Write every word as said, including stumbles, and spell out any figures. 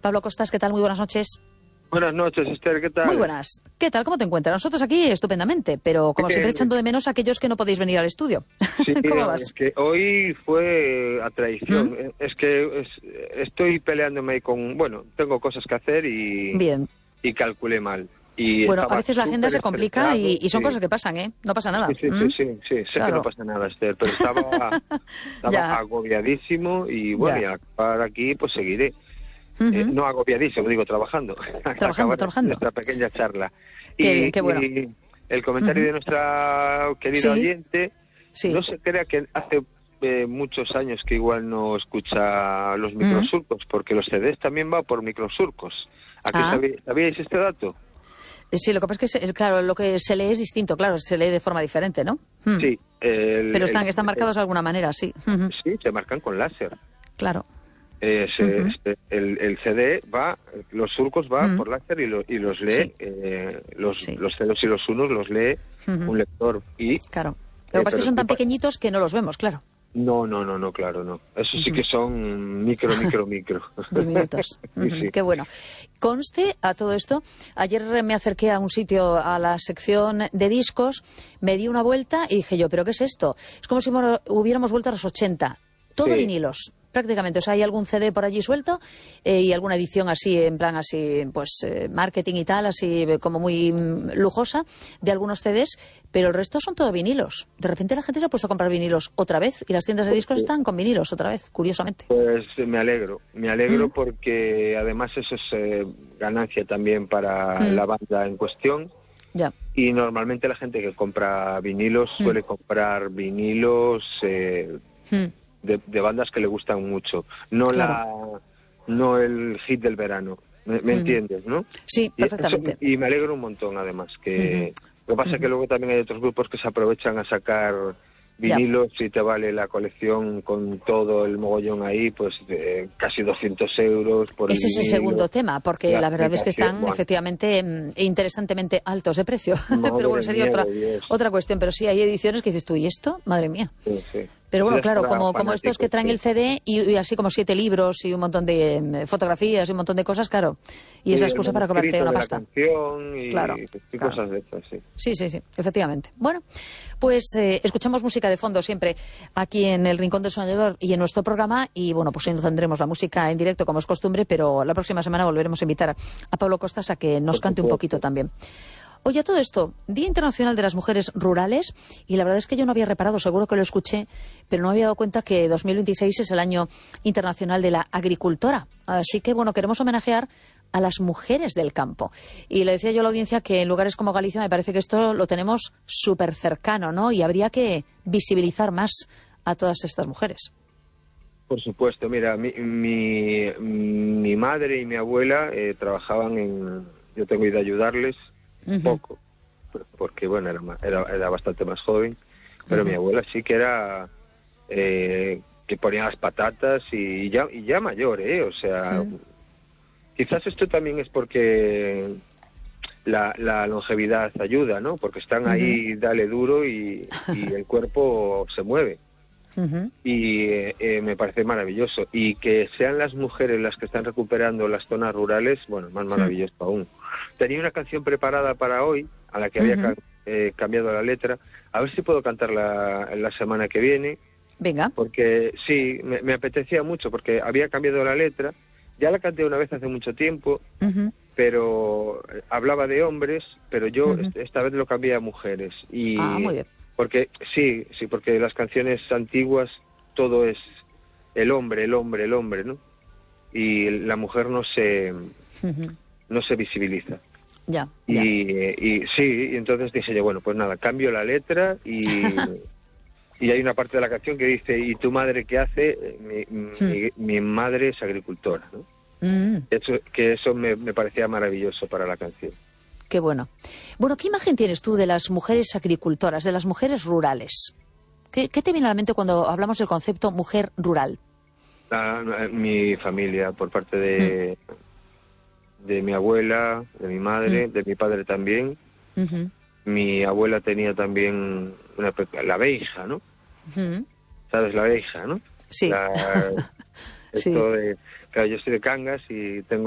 Pablo Costas, ¿qué tal? Muy buenas noches. Buenas noches, Esther, ¿qué tal? Muy buenas. ¿Qué tal? ¿Cómo te encuentras? Nosotros aquí estupendamente, pero como Bien. siempre echando de menos a aquellos que no podéis venir al estudio. Sí, ¿Cómo no, vas? es que hoy fue a traición. ¿Mm? Es que es- estoy peleándome con... Bueno, tengo cosas que hacer y, Bien. y calculé mal. Y Bueno, a estaba veces la agenda se súper complica y, estresado, y son sí. cosas que pasan, ¿eh? No pasa nada. Sí, sí, ¿Mm? sí, sí, sí, sé Claro. que no pasa nada, Esther, pero estaba, estaba Ya. agobiadísimo y bueno, Ya. y al acabar aquí pues seguiré. Ujú. Eh, no agobiadísimo, digo trabajando. Trabajando, Acabar trabajando. nuestra pequeña charla. Qué y, bien, qué bueno. y el comentario Ujú. de nuestra querida Sí. oyente, Sí. no se crea que hace eh, muchos años que igual no escucha los Mm. microsurcos, porque los C Ds también va por microsurcos. ¿A qué Ah. sabí- sabíais este dato? Sí, lo que pasa es que, se- claro, lo que se lee es distinto, claro, se lee de forma diferente, ¿no? Mm. Sí. El, Pero el- están, están marcados de alguna manera, sí. Ujú. sí, se marcan con láser. Claro. Eh, se- Ujú. se- el, el C D va, los surcos va Mm. por láser y, lo- y los lee, Sí. eh, los, Sí. los ceros y los unos los lee Ujú. un lector. Y Claro. Lo que Eh, pasa es pero que son tan estoy pa- pequeñitos que no los vemos, claro. No, no, no, no, claro, no. Eso sí Ujú. que son micro, micro, micro. Diminutos. Sí, Ujú, sí. qué bueno. Conste a todo esto, ayer me acerqué a un sitio, a la sección de discos, me di una vuelta y dije yo, ¿pero qué es esto? Es como si mo- hubiéramos vuelto a los ochenta. Todo Sí. vinilos, prácticamente. O sea, hay algún C D por allí suelto eh, y alguna edición así, en plan así, pues eh, marketing y tal, así eh, como muy mm, lujosa, de algunos C Ds, pero el resto son todo vinilos. De repente la gente se ha puesto a comprar vinilos otra vez y las tiendas de discos Sí. están con vinilos otra vez, curiosamente. Pues me alegro, me alegro Mm. porque además eso es eh, ganancia también para Mm. la banda en cuestión. Ya. Y normalmente la gente que compra vinilos Mm. suele comprar vinilos eh, Mm. de, de bandas que le gustan mucho, no Claro. la, no el hit del verano. ¿Me, me Mm. entiendes, no? Sí, Y, eso- perfectamente. y me alegro un montón, además. Que Ujú. lo que pasa es que Ujú. luego también hay otros grupos que se aprovechan a sacar vinilos y te vale la colección con todo el mogollón ahí, pues de casi doscientos euros por Ese es el vinilo. segundo tema, porque La la verdad es que aplicación, están bueno. efectivamente mm, interesantemente altos de precio. Madre Pero bueno, sería mía otra de Dios. otra cuestión. Pero sí, hay ediciones que dices tú, ¿y esto? Madre mía. Sí, sí. Pero bueno, Ya es claro, para como, como estos que fanáticos, traen sí. el C D y, y así como siete libros y un montón de mm, fotografías y un montón de cosas, claro. Y Sí, esa el excusa para cobrarte manuscrito una de la pasta. canción y, Claro, y claro. cosas de esas, sí. Sí, sí, sí, efectivamente. Bueno, pues eh, escuchamos música de fondo siempre aquí en el Rincón del Soñador y en nuestro programa. Y bueno, pues hoy no tendremos la música en directo como es costumbre, pero la próxima semana volveremos a invitar a, a Pablo Costas a que nos Por cante un supuesto. poquito también. Oye, a todo esto, Día Internacional de las Mujeres Rurales, y la verdad es que yo no había reparado, seguro que lo escuché, pero no me había dado cuenta que dos mil veintiséis es el año internacional de la agricultora. Así que, bueno, queremos homenajear a las mujeres del campo. Y le decía yo a la audiencia que en lugares como Galicia me parece que esto lo tenemos súper cercano, ¿no? Y habría que visibilizar más a todas estas mujeres. Por supuesto, mira, mi, mi, mi madre y mi abuela eh, trabajaban en... Yo tengo ido a ayudarles un Ujú. poco, porque bueno, era, ma- era, era bastante más joven, pero Ujú. mi abuela sí que era... eh, que ponía las patatas y ya, y ya mayor, ¿eh? O sea, Sí. quizás esto también es porque la, la longevidad ayuda, ¿no? Porque están ahí, dale duro y, y el cuerpo se mueve. Ujú. Y eh, eh, me parece maravilloso. Y que sean las mujeres las que están recuperando las zonas rurales, bueno, más maravilloso aún. Tenía una canción preparada para hoy, a la que había Ujú. ca- eh, cambiado la letra. A ver si puedo cantarla la semana que viene, Venga. porque sí, me, me apetecía mucho, porque había cambiado la letra. Ya la canté una vez hace mucho tiempo, Ujú. pero eh, hablaba de hombres, pero yo Ujú. est- esta vez lo cambié a mujeres. Y Ah, muy bien. porque sí, sí, porque las canciones antiguas todo es el hombre, el hombre, el hombre, ¿no? Y la mujer no se Ujú. no se visibiliza. Ya, ya. Y, y sí, y entonces dije yo, bueno, pues nada, cambio la letra y y hay una parte de la canción que dice, ¿y tu madre qué hace? Mi, mi, mi madre es agricultora, ¿no? Mm. Eso, que eso me, me parecía maravilloso para la canción. Qué bueno. Bueno, ¿qué imagen tienes tú de las mujeres agricultoras, de las mujeres rurales? ¿Qué, qué te viene a la mente cuando hablamos del concepto mujer rural? Ah, mi familia, por parte de, mm. de mi abuela, de mi madre, mm. de mi padre también. Uh-huh. Mi abuela tenía también una la abeja, ¿no? Uh-huh. ¿Sabes la abeja, no? Sí. La, esto sí. de, claro, yo estoy de Cangas y tengo